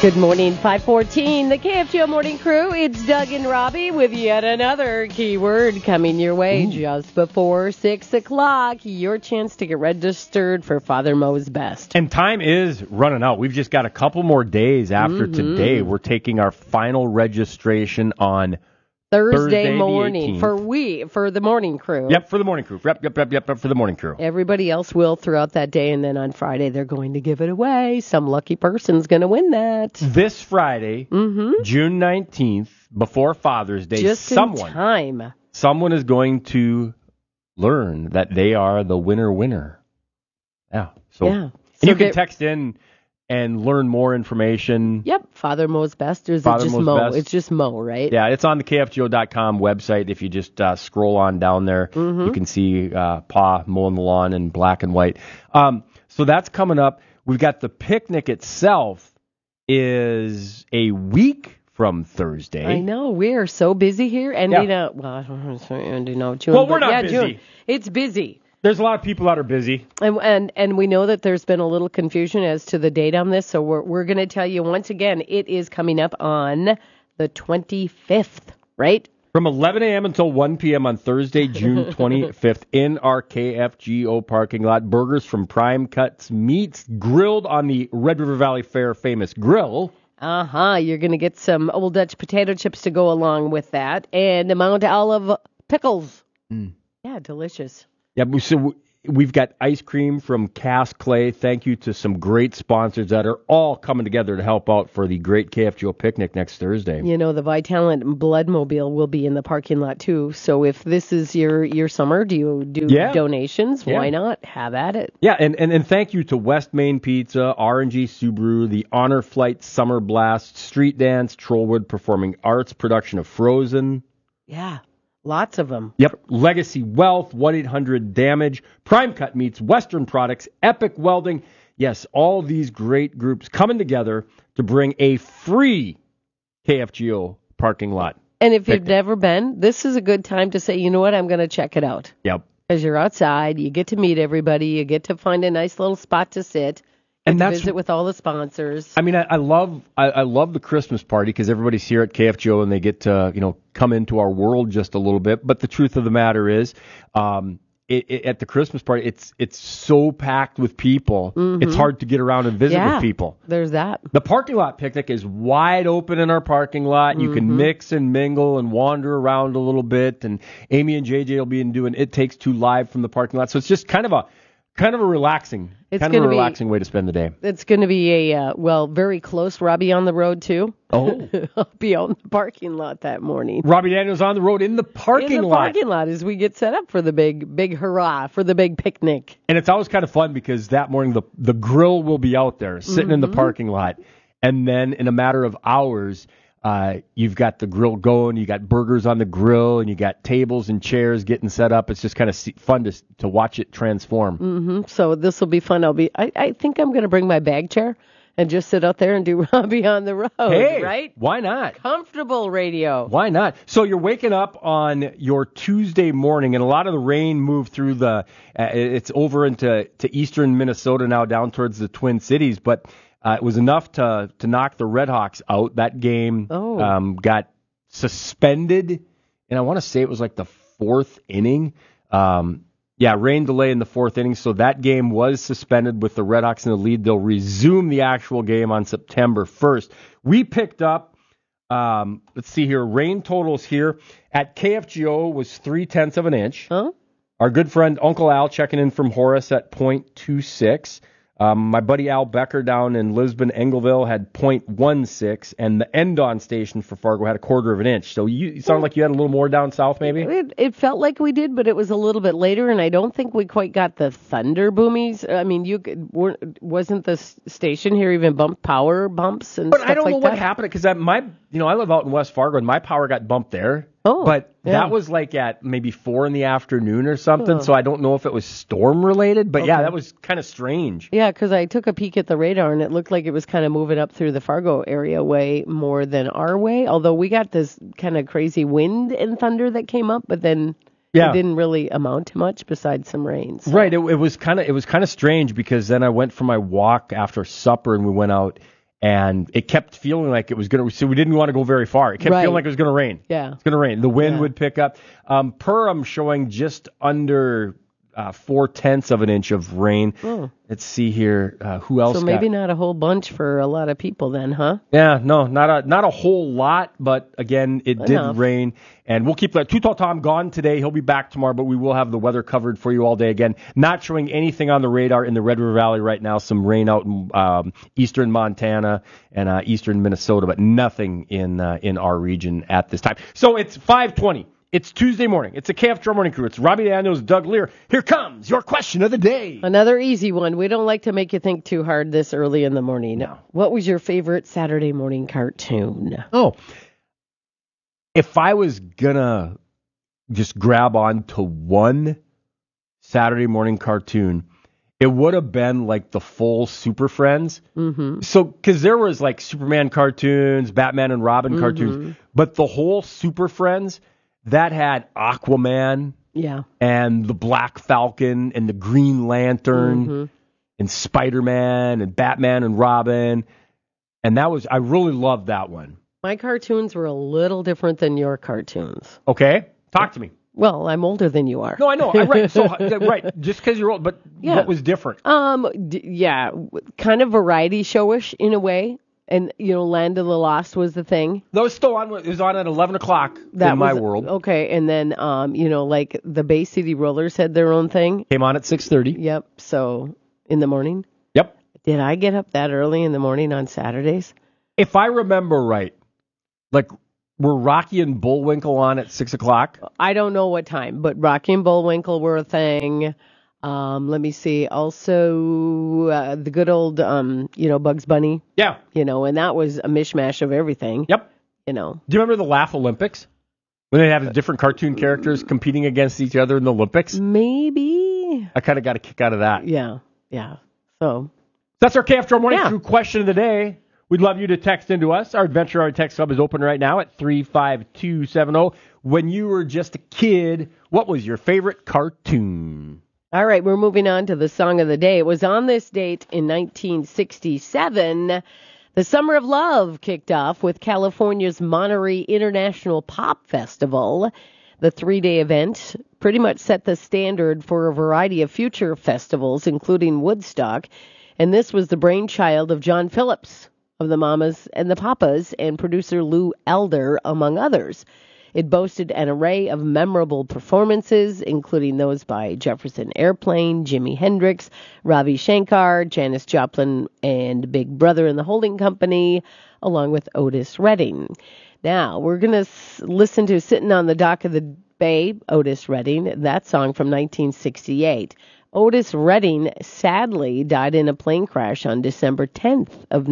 Good morning, 514, the KFGO Morning Crew. It's Doug and Robbie with yet another keyword coming your way just before 6 o'clock. Your chance to get registered for Father Mo's Best. And time is running out. We've just got a couple more days after today. We're taking our final registration on Thursday morning for the morning crew. Yep, for the morning crew. Yep, for the morning crew. Everybody else will throughout that day, and then on Friday they're going to give it away. Some lucky person's going to win that. This Friday, June 19th, before Father's Day, just in time. Someone is going to learn that they are the winner. Yeah. So you can text in and learn more information. Yep, Father Mo's Best, or is it just Mo? Best. It's just Mo, right? Yeah, it's on the KFGO.com website. If you just scroll on down there, you can see Pa mowing the lawn in black and white. So that's coming up. We've got the picnic itself is a week from Thursday. I know. We are so busy here. Ending up, well, I don't know, June. Well, we're not busy. June. It's busy. There's a lot of people that are busy. And we know that there's been a little confusion as to the date on this, so we're going to tell you once again, it is coming up on the 25th, right? From 11 a.m. until 1 p.m. on Thursday, June 25th, in our KFGO parking lot. Burgers from Prime Cuts Meats, grilled on the Red River Valley Fair famous grill. You're going to get some Old Dutch potato chips to go along with that, and Mount Olive pickles. Yeah, delicious. Yeah, so we've got ice cream from Cass Clay. Thank you to some great sponsors that are all coming together to help out for the great KFGO picnic next Thursday. You know, the Vitalant Bloodmobile will be in the parking lot too. So if this is your summer, do you do donations? Why not? Have at it. Yeah, and thank you to West Main Pizza, R&G Subaru, the Honor Flight Summer Blast, Street Dance, Trollwood Performing Arts, production of Frozen. Yeah. Lots of them. Yep. Legacy Wealth, 1-800-DAMAGE, Prime Cut Meats, Western Products, Epic Welding. Yes, all these great groups coming together to bring a free KFGO parking lot. And if you've never been, this is a good time to say, you know what, I'm going to check it out. Yep. Because you're outside, you get to meet everybody, you get to find a nice little spot to sit. And visit with all the sponsors. I mean, I love the Christmas party because everybody's here at KFGO and they get to come into our world just a little bit. But the truth of the matter is, at the Christmas party, it's so packed with people. It's hard to get around and visit with people. There's that. The parking lot picnic is wide open in our parking lot. You can mix and mingle and wander around a little bit. And Amy and JJ will be doing It Takes Two live from the parking lot. So it's just kind of a relaxing way to spend the day. It's going to be very close. Robbie on the road, too. Oh. I'll be on the parking lot that morning. Robbie Daniels on the road in the parking lot as we get set up for the big hurrah, for the big picnic. And it's always kind of fun because that morning the grill will be out there sitting in the parking lot. And then in a matter of hours, you've got the grill going, you got burgers on the grill, and you got tables and chairs getting set up. It's just kind of fun to watch it transform. So this will be fun. I think I'm going to bring my bag chair and just sit out there and do Robbie on the road, right? Why not? Comfortable radio. Why not? So you're waking up on your Tuesday morning, and a lot of the rain moved through it's over into eastern Minnesota now, down towards the Twin Cities, but it was enough to knock the Redhawks out. That game got suspended, and I want to say it was like the fourth inning. Rain delay in the fourth inning, so that game was suspended with the Redhawks in the lead. They'll resume the actual game on September 1st. We picked up, let's see here, rain totals here at KFGO was 0.3 of an inch. Huh? Our good friend Uncle Al checking in from Horace at 0.26. My buddy Al Becker down in Lisbon, Engleville had 0.16, and the Endon station for Fargo had 1/4 of an inch. So you sound like you had a little more down south, maybe? It felt like we did, but it was a little bit later, and I don't think we quite got the thunder boomies. I mean, wasn't the station here even power bumps and stuff like that? But I don't know what happened because I live out in West Fargo, and my power got bumped there. That was like at maybe 4 p.m. or something, so I don't know if it was storm related, but that was kind of strange. Yeah, because I took a peek at the radar, and it looked like it was kind of moving up through the Fargo area way more than our way, although we got this kind of crazy wind and thunder that came up, but then it didn't really amount to much besides some rain. So. Right, it was kind of strange because then I went for my walk after supper, and we went out, And it kept feeling like it was going to, so we didn't want to go very far. It kept feeling like it was going to rain. Yeah. It's going to rain. The wind would pick up. Perham showing just under 0.4 of an inch of rain. Oh. Let's see here. Who else? So maybe not a whole bunch for a lot of people then, huh? Yeah, no, not a whole lot, but again, it did rain. And we'll keep that. Too Tall Tom gone today. He'll be back tomorrow, but we will have the weather covered for you all day again. Not showing anything on the radar in the Red River Valley right now. Some rain out in eastern Montana and eastern Minnesota, but nothing in our region at this time. So it's 5:20. It's Tuesday morning. It's a KFTR Morning Crew. It's Robbie Daniels, Doug Lear. Here comes your question of the day. Another easy one. We don't like to make you think too hard this early in the morning. No. What was your favorite Saturday morning cartoon? Oh, if I was going to just grab on to one Saturday morning cartoon, it would have been like the full Super Friends. Mm-hmm. So, because there was like Superman cartoons, Batman and Robin cartoons, but the whole Super Friends, that had Aquaman and the Black Falcon and the Green Lantern and Spider-Man and Batman and Robin. And I really loved that one. My cartoons were a little different than your cartoons. Okay. Talk to me. Well, I'm older than you are. No, I know. Right. So, right. Just because you're old, but what was different? Kind of variety showish in a way. And, Land of the Lost was the thing. That was still on. It was on at 11 o'clock in my world. Okay. And then, like the Bay City Rollers had their own thing. Came on at 6:30. Yep. So, in the morning. Yep. Did I get up that early in the morning on Saturdays? If I remember right, like, were Rocky and Bullwinkle on at 6 o'clock? I don't know what time, but Rocky and Bullwinkle were a thing. Let me see. Also, the good old, Bugs Bunny. Yeah. And that was a mishmash of everything. Yep. Do you remember the Laugh Olympics? When they have different cartoon characters competing against each other in the Olympics? Maybe. I kind of got a kick out of that. Yeah. So that's our KFTR Morning Crew question of the day. We'd love you to text into us. Our Adventure Hour text hub is open right now at 35270. When you were just a kid, what was your favorite cartoon? All right, we're moving on to the song of the day. It was on this date in 1967. The Summer of Love kicked off with California's Monterey International Pop Festival. The 3-day event pretty much set the standard for a variety of future festivals, including Woodstock. And this was the brainchild of John Phillips of the Mamas and the Papas and producer Lou Elder, among others. It boasted an array of memorable performances, including those by Jefferson Airplane, Jimi Hendrix, Ravi Shankar, Janis Joplin, and Big Brother and the Holding Company, along with Otis Redding. Now, we're going to listen to Sitting on the Dock of the Bay, Otis Redding, that song from 1968. Otis Redding sadly died in a plane crash on December 10th of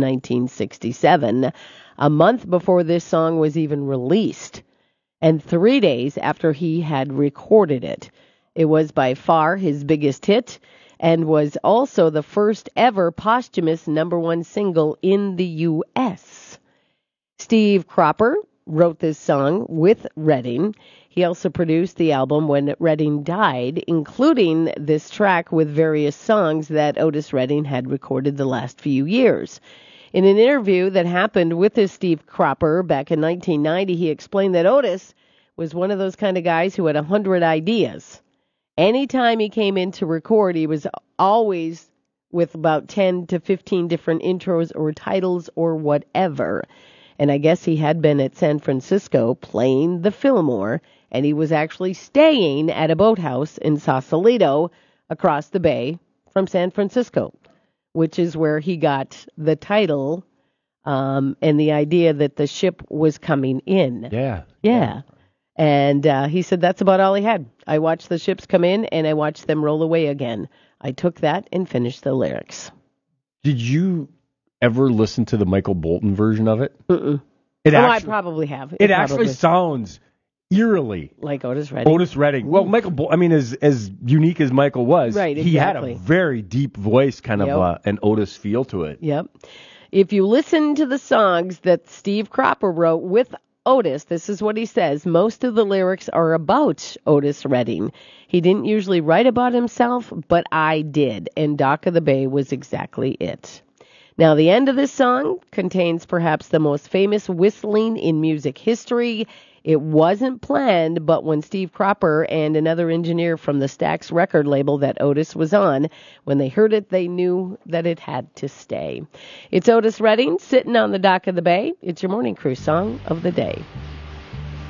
1967, a month before this song was even released, and 3 days after he had recorded it. It was by far his biggest hit and was also the first ever posthumous #1 single in the U.S. Steve Cropper wrote this song with Redding. He also produced the album when Redding died, including this track with various songs that Otis Redding had recorded the last few years. In an interview that happened with this Steve Cropper back in 1990, he explained that Otis was one of those kind of guys who had 100 ideas. Anytime he came in to record, he was always with about 10 to 15 different intros or titles or whatever. And I guess he had been at San Francisco playing the Fillmore, and he was actually staying at a boathouse in Sausalito across the bay from San Francisco, which is where he got the title and the idea that the ship was coming in. Yeah. And he said that's about all he had. I watched the ships come in, and I watched them roll away again. I took that and finished the lyrics. Did you ever listen to the Michael Bolton version of it? Mm-mm. I probably have. It actually sounds eerily like Otis Redding. Well, Michael Bolton, as unique as Michael was, right, exactly. He had a very deep voice, kind of an Otis feel to it. Yep. If you listen to the songs that Steve Cropper wrote with Otis, this is what he says. Most of the lyrics are about Otis Redding. He didn't usually write about himself, but I did, and Dock of the Bay was exactly it. Now, the end of this song contains perhaps the most famous whistling in music history. It wasn't planned, but when Steve Cropper and another engineer from the Stax record label that Otis was on, when they heard it, they knew that it had to stay. It's Otis Redding sitting on the dock of the bay. It's your Morning Crew song of the day.